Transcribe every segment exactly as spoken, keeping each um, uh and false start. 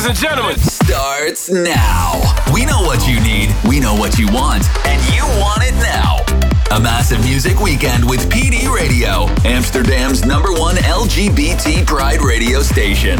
Ladies and gentlemen. Starts now. We know what you need, we know what you want, and you want it now. A massive music weekend with P D Radio, Amsterdam's number one L G B T Pride radio station.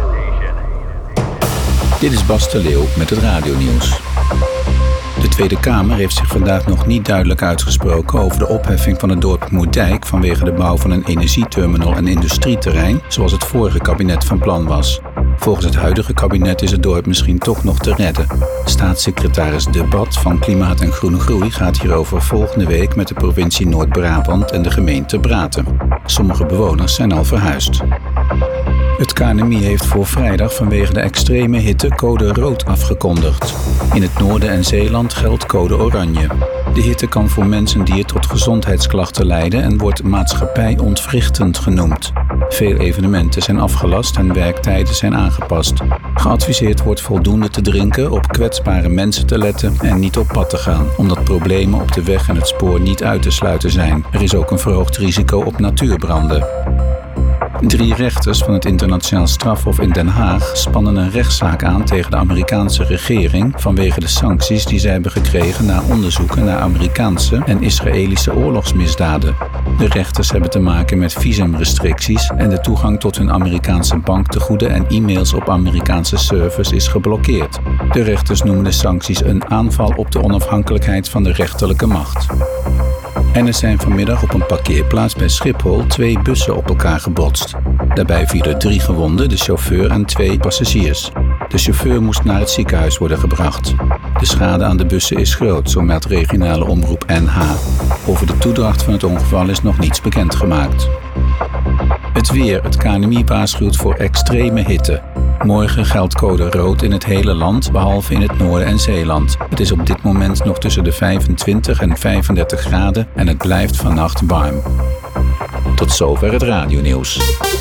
Dit is Bas de Leeuw met het radionieuws. De Tweede Kamer heeft zich vandaag nog niet duidelijk uitgesproken over de opheffing van het dorp Moerdijk vanwege de bouw van een energieterminal en industrieterrein, zoals het vorige kabinet van plan was. Volgens het huidige kabinet is het dorp misschien toch nog te redden. Staatssecretaris De Bad van Klimaat en Groene Groei gaat hierover volgende week met de provincie Noord-Brabant en de gemeente praten. Sommige bewoners zijn al verhuisd. Het K N M I heeft voor vrijdag vanwege de extreme hitte code rood afgekondigd. In het noorden en Zeeland geldt code oranje. De hitte kan voor mens en dier tot gezondheidsklachten leiden en wordt maatschappij-ontwrichtend genoemd. Veel evenementen zijn afgelast en werktijden zijn aangepast. Geadviseerd wordt voldoende te drinken, op kwetsbare mensen te letten en niet op pad te gaan, omdat problemen op de weg en het spoor niet uit te sluiten zijn. Er is ook een verhoogd risico op natuurbranden. Drie rechters van het Internationaal Strafhof in Den Haag spannen een rechtszaak aan tegen de Amerikaanse regering vanwege de sancties die zij hebben gekregen na onderzoeken naar Amerikaanse en Israëlische oorlogsmisdaden. De rechters hebben te maken met visumrestricties en de toegang tot hun Amerikaanse banktegoeden en e-mails op Amerikaanse servers is geblokkeerd. De rechters noemen de sancties een aanval op de onafhankelijkheid van de rechterlijke macht. En er zijn vanmiddag op een parkeerplaats bij Schiphol twee bussen op elkaar gebotst. Daarbij vielen drie gewonden, de chauffeur en twee passagiers. De chauffeur moest naar het ziekenhuis worden gebracht. De schade aan de bussen is groot, zo meldt regionale omroep N H. Over de toedracht van het ongeval is nog niets bekendgemaakt. Het weer. Het K N M I waarschuwt voor extreme hitte. Morgen geldt code rood in het hele land, behalve in het noorden en Zeeland. Het is op dit moment nog tussen de vijfentwintig en vijfendertig graden en het blijft vannacht warm. Tot zover het radionieuws.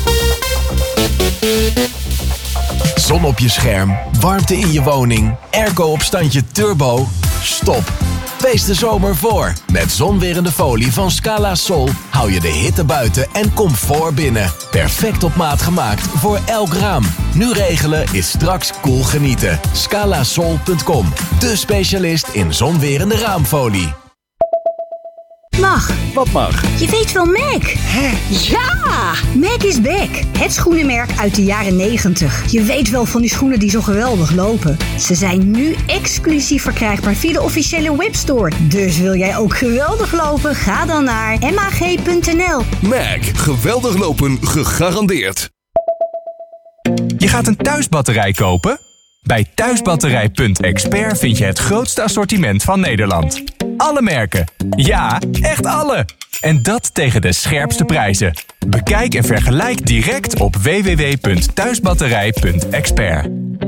Zon op je scherm, warmte in je woning, airco op standje turbo. Stop. Wees de zomer voor. Met zonwerende folie van Scala Sol hou je de hitte buiten en comfort binnen. Perfect op maat gemaakt voor elk raam. Nu regelen is straks cool genieten. scala sol punt com, de specialist in zonwerende raamfolie. Mag. Wat mag? Je weet wel Mac. Hè? Ja! Mac is back. Het schoenenmerk uit de jaren negentig. Je weet wel van die schoenen die zo geweldig lopen. Ze zijn nu exclusief verkrijgbaar via de officiële webstore. Dus wil jij ook geweldig lopen? Ga dan naar mag punt n l. Mac. Geweldig lopen gegarandeerd. Je gaat een thuisbatterij kopen? Bij thuisbatterij punt expert vind je het grootste assortiment van Nederland. Alle merken. Ja, echt alle. En dat tegen de scherpste prijzen. Bekijk en vergelijk direct op w w w punt thuisbatterij punt expert.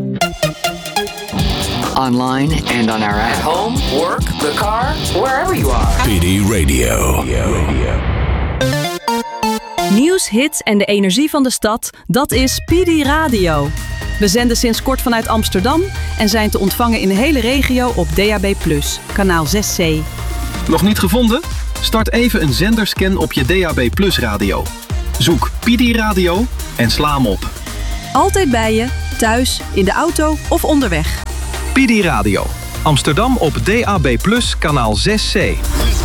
Online and on our app. At home, work, the car, wherever you are. P D Radio. Nieuws, hits en de energie van de stad, dat is P D Radio. We zenden sinds kort vanuit Amsterdam en zijn te ontvangen in de hele regio op D A B plus, kanaal zes C. Nog niet gevonden? Start even een zenderscan op je D A B plus radio. Zoek P D Radio en sla hem op. Altijd bij je, thuis, in de auto of onderweg. P D Radio. Amsterdam op D A B plus, kanaal zes C.